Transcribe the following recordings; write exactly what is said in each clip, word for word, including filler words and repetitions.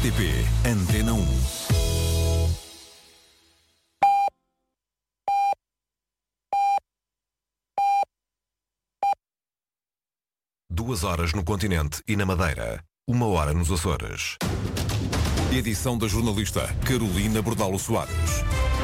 R T P Antena um. Duas horas no continente e na Madeira. Uma hora nos Açores. Edição da jornalista Carolina Bordalo Soares.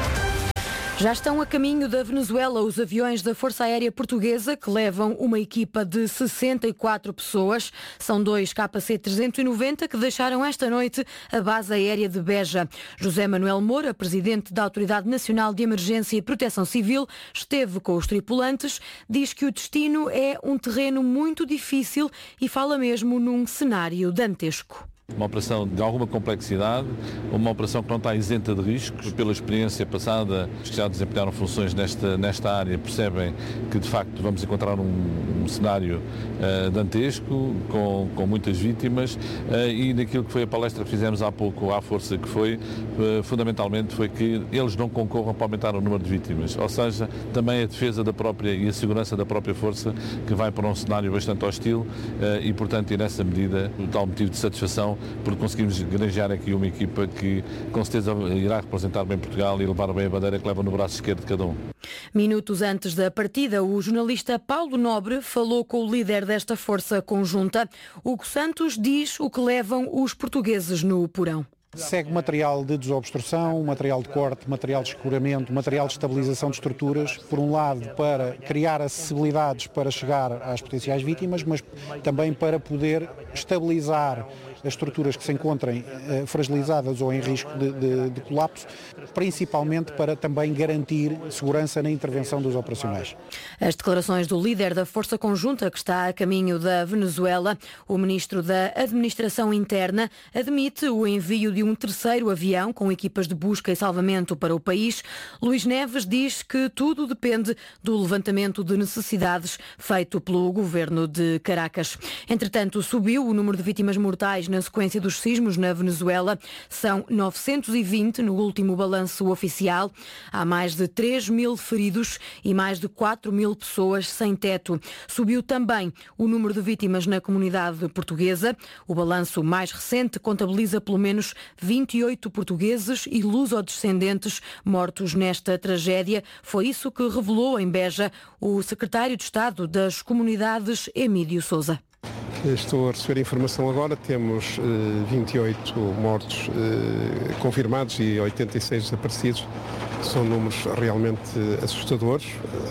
Já estão a caminho da Venezuela os aviões da Força Aérea Portuguesa que levam uma equipa de sessenta e quatro pessoas. São dois K C trezentos e noventa que deixaram esta noite a base aérea de Beja. José Manuel Moura, presidente da Autoridade Nacional de Emergência e Proteção Civil, esteve com os tripulantes, diz que o destino é um terreno muito difícil e fala mesmo num cenário dantesco. Uma operação de alguma complexidade, uma operação que não está isenta de riscos. Pela experiência passada, os que já desempenharam funções nesta, nesta área percebem que, de facto, vamos encontrar um, um cenário uh, dantesco, com, com muitas vítimas, uh, e naquilo que foi a palestra que fizemos há pouco à Força, que foi, uh, fundamentalmente, foi que eles não concorram para aumentar o número de vítimas. Ou seja, também a defesa da própria e a segurança da própria Força, que vai para um cenário bastante hostil, uh, e, portanto, e nessa medida, o tal motivo de satisfação porque conseguimos granjear aqui uma equipa que com certeza irá representar bem Portugal e levar bem a bandeira que leva no braço esquerdo de cada um. Minutos antes da partida, o jornalista Paulo Nobre falou com o líder desta força conjunta. Hugo Santos diz o que levam os portugueses no porão. Segue material de desobstrução, material de corte, material de escoramento, material de estabilização de estruturas, por um lado para criar acessibilidades para chegar às potenciais vítimas, mas também para poder estabilizar as estruturas que se encontrem eh, fragilizadas ou em risco de, de, de colapso, principalmente para também garantir segurança na intervenção dos operacionais. As declarações do líder da Força Conjunta, que está a caminho da Venezuela, o ministro da Administração Interna, admite o envio de um terceiro avião com equipas de busca e salvamento para o país. Luís Neves diz que tudo depende do levantamento de necessidades feito pelo governo de Caracas. Entretanto, subiu o número de vítimas mortais na sequência dos sismos na Venezuela. São novecentos e vinte no último balanço oficial. Há mais de três mil feridos e mais de quatro mil pessoas sem teto. Subiu também o número de vítimas na comunidade portuguesa. O balanço mais recente contabiliza pelo menos vinte e oito portugueses e lusodescendentes mortos nesta tragédia. Foi isso que revelou em Beja o secretário de Estado das Comunidades, Emílio Sousa. Estou a receber informação agora, temos eh, vinte e oito mortos eh, confirmados e oitenta e seis desaparecidos. São números realmente assustadores.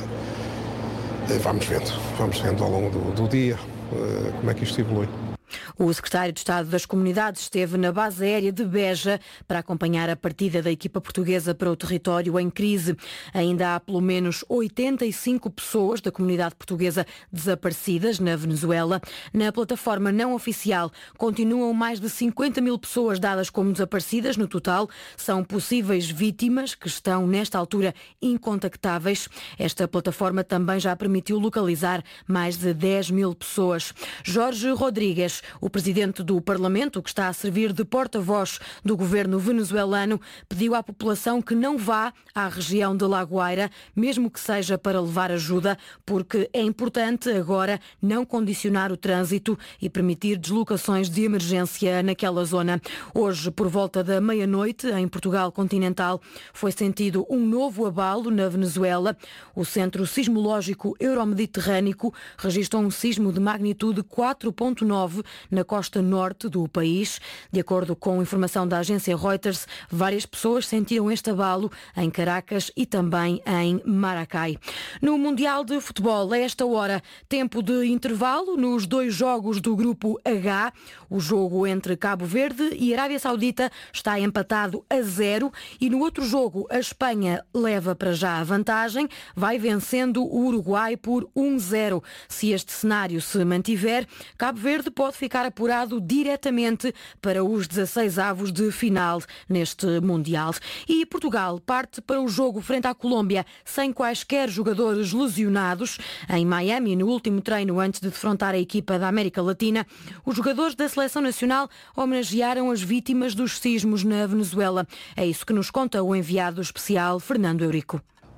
Eh, vamos vendo, vamos vendo ao longo do, do dia eh, como é que isto evolui. O secretário de Estado das Comunidades esteve na base aérea de Beja para acompanhar a partida da equipa portuguesa para o território em crise. Ainda há pelo menos oitenta e cinco pessoas da comunidade portuguesa desaparecidas na Venezuela. Na plataforma não oficial continuam mais de cinquenta mil pessoas dadas como desaparecidas. No total, são possíveis vítimas que estão, nesta altura, incontactáveis. Esta plataforma também já permitiu localizar mais de dez mil pessoas. Jorge Rodrigues, o presidente do Parlamento, que está a servir de porta-voz do governo venezuelano, pediu à população que não vá à região de La Guaira, mesmo que seja para levar ajuda, porque é importante agora não condicionar o trânsito e permitir deslocações de emergência naquela zona. Hoje, por volta da meia-noite, em Portugal continental, foi sentido um novo abalo na Venezuela. O Centro Sismológico Euromediterrâneo registrou um sismo de magnitude quatro ponto nove na costa norte do país. De acordo com informação da agência Reuters, várias pessoas sentiram este abalo em Caracas e também em Maracay. No Mundial de Futebol, a esta hora, tempo de intervalo nos dois jogos do grupo H. O jogo entre Cabo Verde e Arábia Saudita está empatado a zero e no outro jogo a Espanha leva para já a vantagem, vai vencendo o Uruguai por um zero. Se este cenário se mantiver, Cabo Verde pode ficar apurado diretamente para os dezasseis avos de final neste Mundial. E Portugal parte para o jogo frente à Colômbia sem quaisquer jogadores lesionados. Em Miami, no último treino antes de defrontar a equipa da América Latina, os jogadores da Seleção Nacional homenagearam as vítimas dos sismos na Venezuela. É isso que nos conta o enviado especial Fernando Eurico.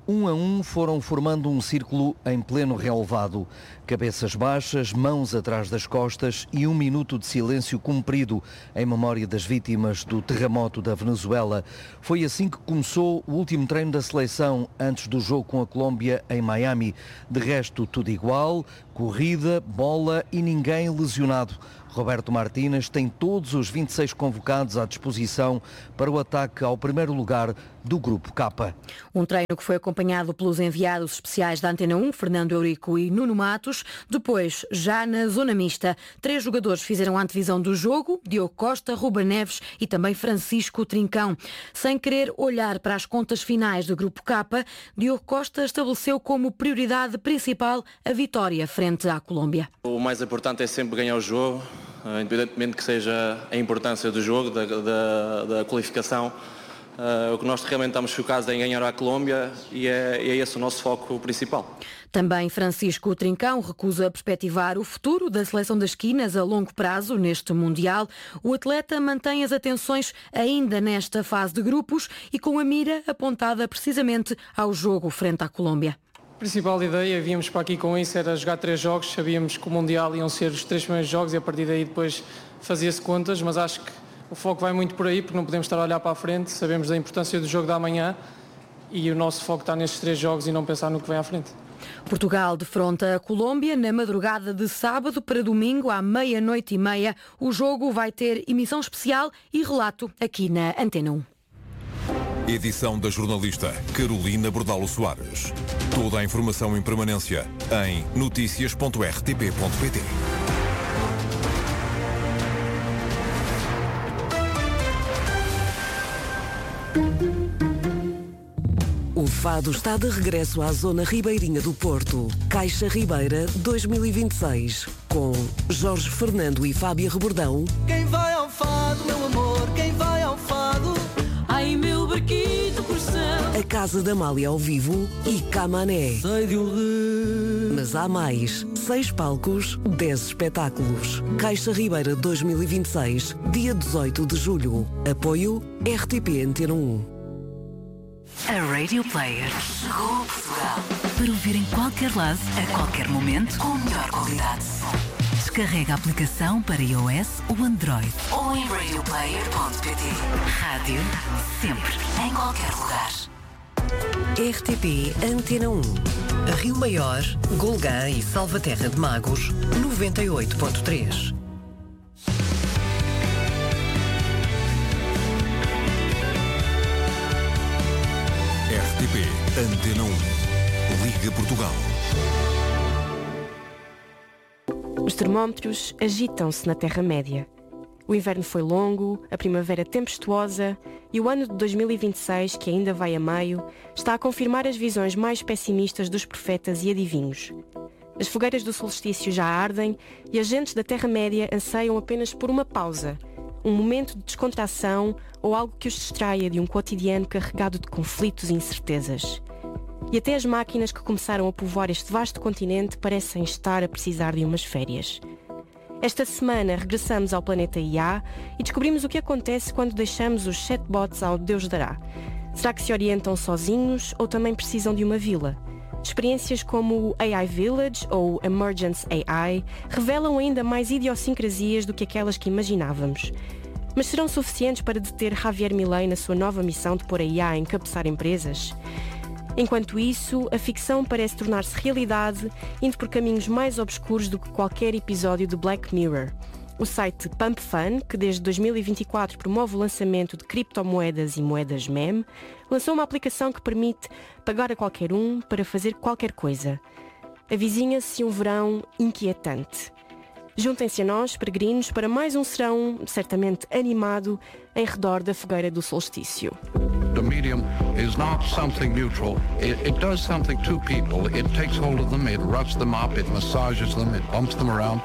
Um a um foram formando um círculo em pleno relevado. Cabeças baixas, mãos atrás das costas e um minuto de silêncio cumprido em memória das vítimas do terremoto da Venezuela. Foi assim que começou o último treino da seleção antes do jogo com a Colômbia em Miami. De resto, tudo igual, corrida, bola e ninguém lesionado. Roberto Martínez tem todos os vinte e seis convocados à disposição para o ataque ao primeiro lugar do Grupo K. Um treino que foi acompanhado pelos enviados especiais da Antena um, Fernando Eurico e Nuno Matos. Depois, já na zona mista, três jogadores fizeram a antevisão do jogo, Diogo Costa, Ruben Neves e também Francisco Trincão. Sem querer olhar para as contas finais do Grupo K, Diogo Costa estabeleceu como prioridade principal a vitória frente à Colômbia. O mais importante é sempre ganhar o jogo, independentemente que seja a importância do jogo, da, da, da qualificação. Uh, o que nós realmente estamos focados é em ganhar a Colômbia e é, é esse o nosso foco principal. Também Francisco Trincão recusa perspectivar o futuro da seleção das quinas a longo prazo neste Mundial. O atleta mantém as atenções ainda nesta fase de grupos e com a mira apontada precisamente ao jogo frente à Colômbia. A principal ideia, víamos para aqui com isso, era jogar três jogos, sabíamos que o Mundial iam ser os três primeiros jogos e a partir daí depois fazia-se contas, mas acho que o foco vai muito por aí porque não podemos estar a olhar para a frente, sabemos da importância do jogo da manhã e o nosso foco está nestes três jogos e não pensar no que vem à frente. Portugal defronta a Colômbia na madrugada de sábado para domingo à meia-noite e meia. O jogo vai ter emissão especial e relato aqui na Antena um. Edição da jornalista Carolina Bordalo Soares. Toda a informação em permanência em notícias ponto r t p ponto p t. O fado está de regresso à zona ribeirinha do Porto. Caixa Ribeira dois mil e vinte e seis. Com Jorge Fernando e Fábia Rebordão. Quem vai ao fado, meu amor, quem vai ao fado? Ai, meu barquito coração. A Casa da Amália ao vivo e Camané. Sei de um rio. Mas há mais. Seis palcos, dez espetáculos. Caixa Ribeira dois mil e vinte e seis, dia dezoito de julho. Apoio R T P Antena um. A Radio Player chegou a Portugal para ouvir em qualquer lado, a qualquer momento, com a melhor qualidade de som. Descarrega a aplicação para iOS ou Android ou em radio player ponto p t. Rádio sempre, em qualquer lugar. R T P Antena um. Rio Maior, Golgã e Salvaterra de Magos, noventa e oito ponto três. R T P Antena um. Liga Portugal. Os termómetros agitam-se na Terra-média. O inverno foi longo, a primavera tempestuosa e o ano de dois mil e vinte e seis, que ainda vai a meio, está a confirmar as visões mais pessimistas dos profetas e adivinhos. As fogueiras do solstício já ardem e as gentes da Terra-média anseiam apenas por uma pausa, um momento de descontração ou algo que os distraia de um cotidiano carregado de conflitos e incertezas. E até as máquinas que começaram a povoar este vasto continente parecem estar a precisar de umas férias. Esta semana regressamos ao planeta I A e descobrimos o que acontece quando deixamos os chatbots ao Deus dará. Será que se orientam sozinhos ou também precisam de uma vila? Experiências como o A I Village ou Emergence A I revelam ainda mais idiosincrasias do que aquelas que imaginávamos. Mas serão suficientes para deter Javier Milei na sua nova missão de pôr a I A a encabeçar empresas? Enquanto isso, a ficção parece tornar-se realidade, indo por caminhos mais obscuros do que qualquer episódio de Black Mirror. O site Pump Fun, que desde dois mil e vinte e quatro promove o lançamento de criptomoedas e moedas meme, lançou uma aplicação que permite pagar a qualquer um para fazer qualquer coisa. Avizinha-se um verão inquietante. Juntem-se a nós, peregrinos, para mais um serão certamente animado em redor da fogueira do solstício. The medium is not something neutral. It, it does something to people. It takes hold of them, it roughs them up, it massages them, it bumps them around.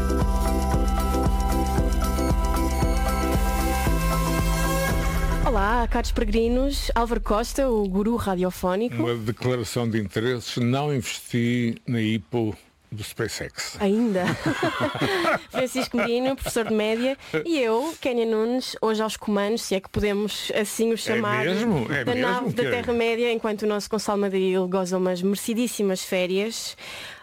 Olá, caros peregrinos. Álvaro Costa, o guru radiofónico. Uma declaração de interesses. Não investi na I P O do SpaceX. Ainda. Francisco Medina, professor de média, e eu, Kénia Nunes, hoje aos comandos, se é que podemos assim o chamar, é mesmo? É da mesmo? nave da Terra-média, enquanto o nosso Gonçalo Madril goza umas merecidíssimas férias.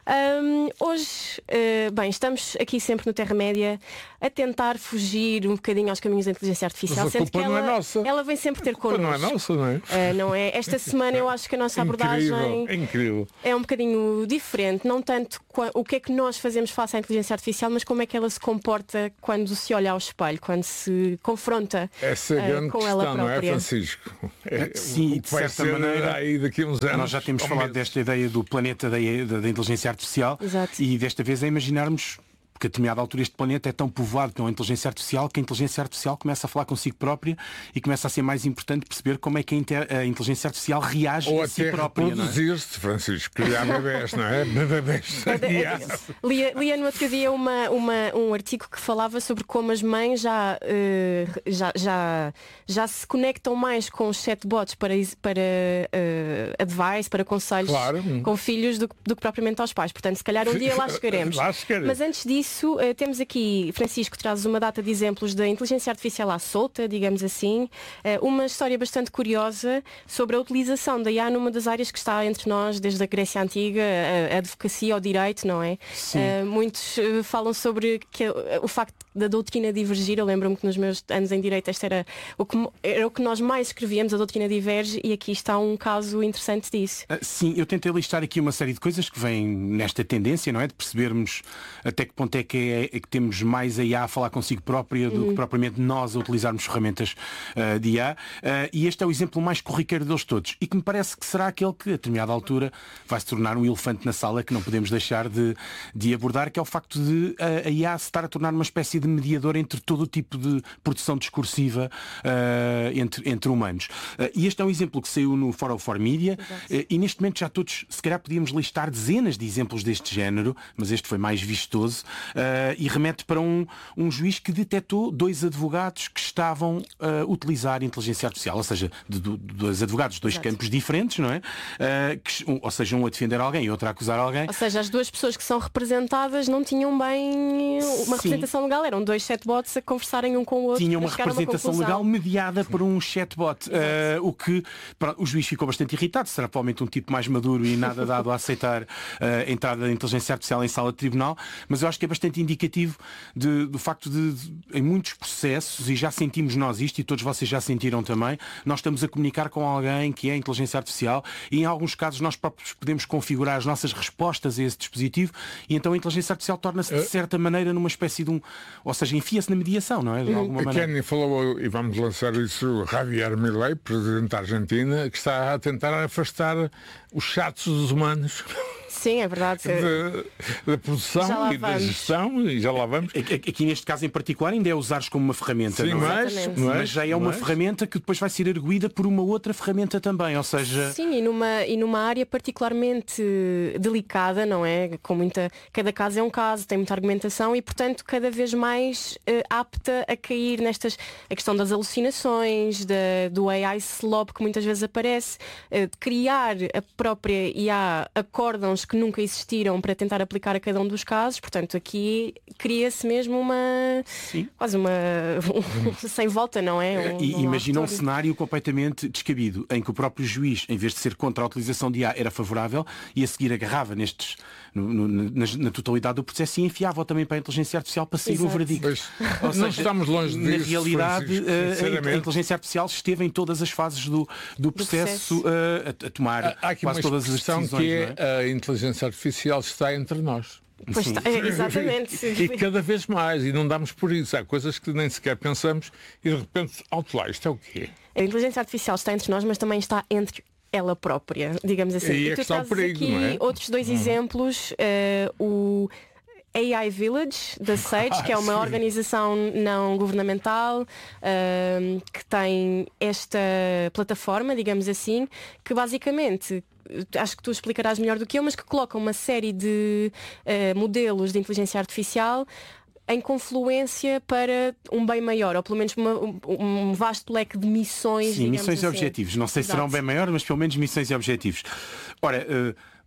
Um, hoje, uh, bem, estamos aqui sempre no Terra-média a tentar fugir um bocadinho aos caminhos da inteligência artificial. Mas a culpa que não ela, é nossa. ela vem sempre ter connosco. Não é nossa, não é? Uh, não é? Esta semana eu acho que a nossa incrível, abordagem é incrível. É um bocadinho diferente, não tanto o que é que nós fazemos face à inteligência artificial, mas como é que ela se comporta quando se olha ao espelho, quando se confronta Essa é a grande uh, com questão, ela própria. não é, Francisco? É, Sim, o de que vai certa ser maneira, aí daqui a uns anos, nós já temos ao falado menos. desta ideia do planeta da, da, da inteligência artificial. Exato. E desta vez é imaginarmos que a determinada altura este planeta é tão povoado pela inteligência artificial que a inteligência artificial começa a falar consigo própria e começa a ser mais importante perceber como é que a, inter... a inteligência artificial reage Ou a si até própria. reproduzir-se, Francisco, criar bebés, não é? Bebés Lia, lia no outro dia uma, uma, um artigo que falava sobre como as mães já, uh, já, já, já se conectam mais com os chatbots para, para uh, advice, para conselhos claro. com filhos do, do que propriamente aos pais. Portanto, se calhar um dia lá chegaremos. Lá chegaremos. Mas antes disso, Uh, temos aqui, Francisco, traz uma data de exemplos da inteligência artificial à solta, digamos assim, uh, uma história bastante curiosa sobre a utilização da I A numa das áreas que está entre nós desde a Grécia Antiga, a, a advocacia, ao direito, não é? Uh, muitos uh, falam sobre que, uh, o facto da doutrina divergir. Eu lembro-me que nos meus anos em direito este era o que, era o que nós mais escrevíamos, a doutrina diverge, e aqui está um caso interessante disso. Uh, sim, eu tentei listar aqui uma série de coisas que vêm nesta tendência, não é? De percebermos até que ponto é que, é, é que temos mais a I A a falar consigo própria do uhum. que propriamente nós a utilizarmos ferramentas uh, de I A. Uh, e este é o exemplo mais corriqueiro deles todos. E que me parece que será aquele que, a determinada altura, vai se tornar um elefante na sala que não podemos deixar de, de abordar, que é o facto de uh, a I A se estar a tornar uma espécie de mediador entre todo o tipo de produção discursiva uh, entre, entre humanos. Uh, e este é um exemplo que saiu no four oh four Media uh, e neste momento já todos, se calhar podíamos listar dezenas de exemplos deste género, mas este foi mais vistoso uh, e remete para um, um juiz que detectou dois advogados que estavam a utilizar inteligência artificial, ou seja, de, de, dois advogados de dois Exato. campos diferentes, não é? Uh, que, um, ou seja, um a defender alguém e outro a acusar alguém. Ou seja, as duas pessoas que são representadas não tinham bem uma Sim. representação legal, eram dois chatbots a conversarem um com o outro. Tinha uma representação uma legal mediada por um chatbot, uh, o que pronto, o juiz ficou bastante irritado. Será provavelmente um tipo mais maduro e nada dado a aceitar uh, a entrada da inteligência artificial em sala de tribunal, mas eu acho que é bastante indicativo de, do facto de, de, em muitos processos, e já sentimos nós isto, e todos vocês já sentiram também, nós estamos a comunicar com alguém que é inteligência artificial e em alguns casos nós próprios podemos configurar as nossas respostas a esse dispositivo e então a inteligência artificial torna-se de certa maneira numa espécie de um, ou seja, enfia-se na mediação, não é? De alguma a maneira. Kenny falou, e vamos lançar isso, Javier Milei, presidente da Argentina, que está a tentar afastar os chatos dos humanos. Sim, é verdade. Da produção e da gestão, e já lá vamos. Aqui neste caso em particular ainda é usares como uma ferramenta. Sim, não é? mas, mas, mas já é uma mas... ferramenta que depois vai ser arguída por uma outra ferramenta também, ou seja... Sim, e numa, e numa área particularmente delicada, não é? Com muita... Cada caso é um caso, tem muita argumentação e, portanto, cada vez mais uh, apta a cair nestas... A questão das alucinações, da, do A I slop que muitas vezes aparece, uh, de criar a própria I A acórdãos que nunca existiram para tentar aplicar a cada um dos casos. Portanto, aqui cria-se mesmo uma Sim. quase uma um, sem volta, não é? Um, e um imagina um cenário completamente descabido, em que o próprio juiz, em vez de ser contra a utilização de I A, era favorável e a seguir agarrava nestes no, no, na, na totalidade do processo e enfiava também para a inteligência artificial para sair Exato. o veredicto. Mas, Ou seja, não estamos longe na disso, realidade a, a inteligência artificial esteve em todas as fases do, do processo, do processo. A, a tomar Há aqui quase uma todas as decisões, que é, é? A inteligência artificial está entre nós. Pois está, exatamente. E cada vez mais, e não damos por isso. Há coisas que nem sequer pensamos e de repente, alto lá, isto é o quê? A inteligência artificial está entre nós, mas também está entre ela própria, digamos assim. E, e é tu está o perigo, aqui não é? outros dois hum. exemplos, uh, o A I Village, da Sage, que é uma organização não governamental uh, que tem esta plataforma, digamos assim, que basicamente, acho que tu explicarás melhor do que eu, mas que coloca uma série de uh, modelos de inteligência artificial em confluência para um bem maior, ou pelo menos uma, um, um vasto leque de missões. Sim, missões assim. e objetivos. Não sei se serão bem maiores, mas pelo menos missões e objetivos. Ora, uh,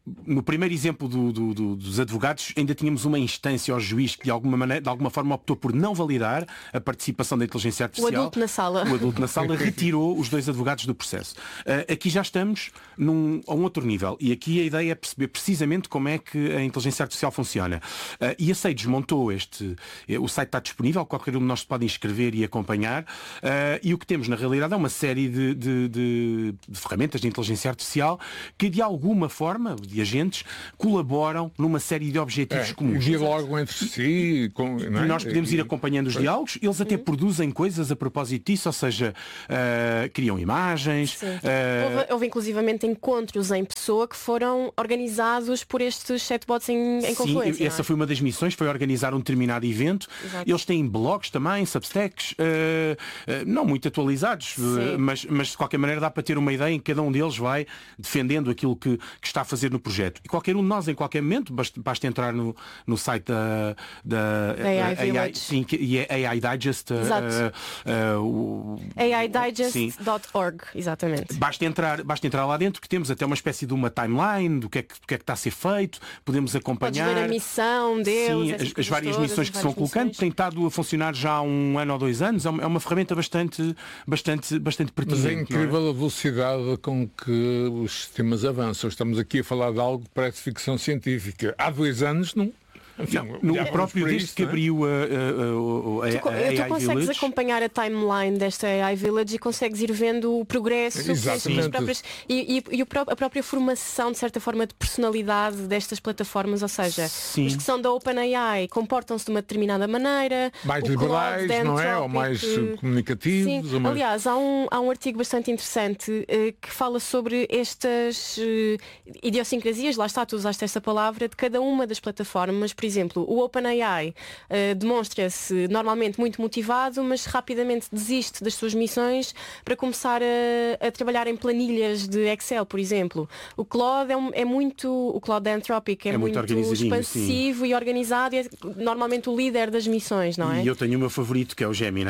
no primeiro exemplo do, do, do, dos advogados, ainda tínhamos uma instância ao juiz que de alguma, maneira, de alguma forma optou por não validar a participação da inteligência artificial. O adulto na sala. O adulto na sala retirou os dois advogados do processo. Uh, aqui já estamos num, a um outro nível. E aqui a ideia é perceber precisamente como é que a inteligência artificial funciona. Uh, e a Sage montou este... O site está disponível, qualquer um de nós pode inscrever e acompanhar. Uh, e o que temos, na realidade, é uma série de, de, de, de ferramentas de inteligência artificial que, de alguma forma, de agentes, colaboram numa série de objetivos é, comuns. Dialogam entre si. Com, e não é? nós podemos ir acompanhando os diálogos. Eles até uhum. produzem coisas a propósito disso, ou seja, uh, criam imagens. Uh... Houve, houve inclusivamente encontros em pessoa que foram organizados por estes chatbots em, em Confluência. Sim, essa é? foi uma das missões, foi organizar um determinado evento. Exato. Eles têm blogs também, substacks, uh, uh, não muito atualizados, uh, mas, mas de qualquer maneira dá para ter uma ideia em que cada um deles vai defendendo aquilo que, que está a fazer no projeto. E qualquer um de nós, em qualquer momento, basta, basta entrar no, no site da, da A I, A I, sim, e é A I Digest. Exato. Uh, uh, A I digest ponto org, exatamente. Basta entrar, basta entrar lá dentro, que temos até uma espécie de uma timeline do que é que, do que, é que está a ser feito, podemos acompanhar. Podes ver a missão deles. Sim, as, as várias todas, missões que se vão colocando, tem estado a funcionar já há um ano ou dois anos, é uma, é uma ferramenta bastante, bastante, bastante pertinente. Mas é incrível é? a velocidade com que os sistemas avançam. Estamos aqui a falar de algo que parece ficção científica. Há dois anos não. Enfim, não, no próprio desde isso, que abriu a, a, a, a, tu, a AI tu consegues Village. acompanhar a timeline desta A I Village e consegues ir vendo o progresso as próprias, e, e, e a própria formação, de certa forma, de personalidade destas plataformas, ou seja, Sim. os que são da OpenAI comportam-se de uma determinada maneira, mais o liberais, Claude, não é? Anthropic, Ou mais comunicativos. Sim. Ou mais... Aliás, há um, há um artigo bastante interessante uh, que fala sobre estas uh, idiosincrasias, lá está, tu usaste esta palavra, de cada uma das plataformas. Por exemplo, o OpenAI uh, demonstra-se normalmente muito motivado, mas rapidamente desiste das suas missões para começar a, a trabalhar em planilhas de Excel, por exemplo. O Claude é, um, é muito, o Claude da Anthropic é, é muito, muito expansivo sim. e organizado, e é normalmente o líder das missões, não é? E eu tenho o meu favorito, que é o Gemini.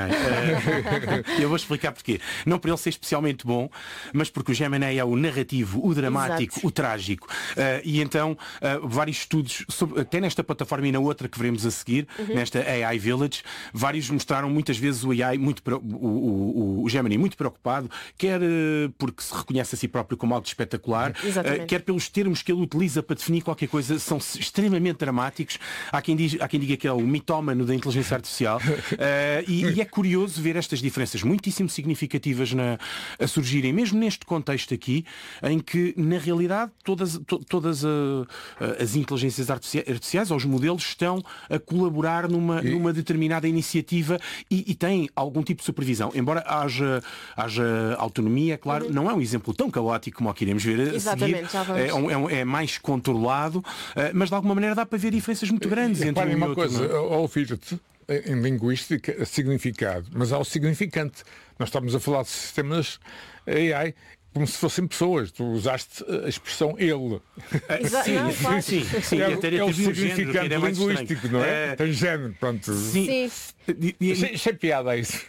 uh, eu vou explicar porquê. Não por ele ser especialmente bom, mas porque o Gemini é o narrativo, o dramático, Exato. o trágico. Uh, e então, uh, vários estudos, sobre, até nesta plataforma e na outra que veremos a seguir, uhum. nesta A I Village, vários mostraram muitas vezes o A I muito, o, o, o Gemini muito preocupado, quer uh, porque se reconhece a si próprio como algo espetacular, uh, quer pelos termos que ele utiliza para definir qualquer coisa, são extremamente dramáticos. Há quem, diz, há quem diga que é o mitómano da inteligência artificial. Uh, e, e é curioso ver estas diferenças muitíssimo significativas na, a surgirem, mesmo neste contexto aqui, em que, na realidade, todas, to, todas a, a, as inteligências artificiais, ou os modelos, estão a colaborar numa, e... numa determinada iniciativa e, e têm algum tipo de supervisão. Embora haja, haja autonomia, claro, uhum. não é um exemplo tão caótico como o que iremos ver a Exatamente, seguir. É, um, é, um, é mais controlado, uh, mas de alguma maneira dá para ver diferenças muito grandes e, entre um e uma outro. Coisa, ao ouvir-te, em linguística, significado, mas há o significante. Nós estamos a falar de sistemas A I como se fossem pessoas. Tu usaste a expressão ele. Exato, sim, não, claro. sim, sim. É, até é o significante significante é linguístico, não é? é? Tem género, pronto. Sim. E, e, Achei piada a isso.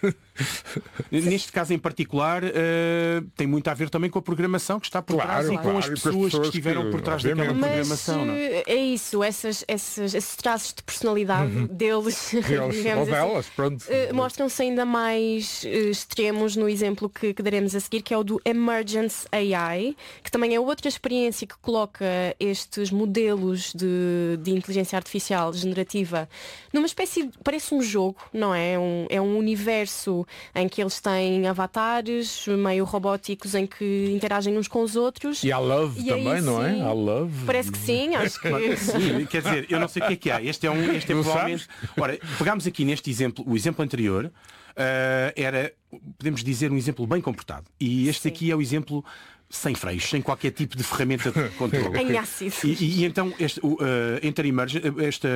Neste caso em particular, uh, tem muito a ver também com a programação que está por claro, trás e claro, com as pessoas, pessoas que estiveram que, por trás daquela mas, programação. Não? É isso, essas, essas, esses traços de personalidade uhum. deles, deles ou delas, assim, pronto. Uh, mostram-se ainda mais uh, extremos no exemplo que, que daremos a seguir, que é o do Emergence A I, que também é outra experiência que coloca estes modelos de, de inteligência artificial generativa numa espécie de, parece um jogo, não é? É um, é um universo em que eles têm avatares meio robóticos em que interagem uns com os outros. E há love e também, aí, não é? Há love. Parece que sim, acho que sim, quer dizer, eu não sei o que é que há. Este é um, este é provavelmente. Ora, pegámos aqui neste exemplo, o exemplo anterior uh, era, podemos dizer, um exemplo bem comportado. E este sim. aqui é o exemplo sem freios, sem qualquer tipo de ferramenta de controle. Em ácido. E, e então este, uh, Enter Emerge, esta,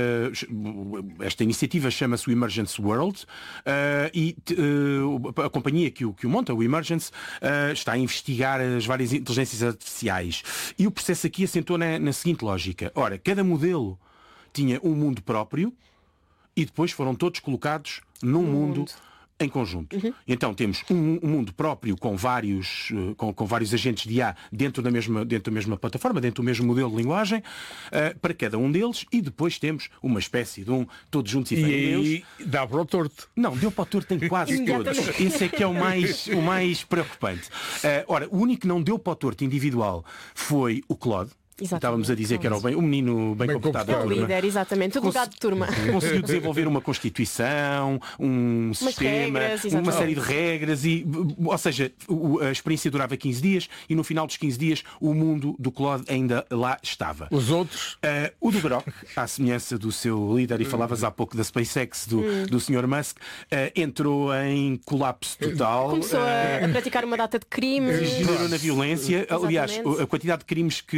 esta iniciativa chama-se o Emergence World uh, e uh, a companhia que o, que o monta, o Emergence, uh, está a investigar as várias inteligências artificiais. E o processo aqui assentou na, na seguinte lógica. Ora, cada modelo tinha um mundo próprio e depois foram todos colocados num mundo, mundo em conjunto. Uhum. Então temos um, um mundo próprio com vários, com, com vários agentes de I A dentro da, mesma, dentro da mesma plataforma, dentro do mesmo modelo de linguagem, uh, para cada um deles, e depois temos uma espécie de um todos juntos e fé em Deus. E dá para o torto. Não, deu para o torto em quase todos. Esse é que é o mais, o mais preocupante. Uh, ora, o único que não deu para o torto individual foi o Claude. Exatamente. Estávamos a dizer que era o, bem, o menino bem, bem comportado. O líder, exatamente, o delegado de turma. Conseguiu desenvolver uma constituição, um Umas sistema, regras, uma série de regras, e, ou seja, a experiência durava quinze dias e no final dos quinze dias o mundo do Claude ainda lá estava. Os outros? Uh, o do Grok, à semelhança do seu líder, e falavas há pouco da SpaceX, do, hum. do senhor Musk, uh, entrou em colapso total. Começou uh, a praticar uma data de crimes. Exagerou na violência. Exatamente. Aliás, a quantidade de crimes que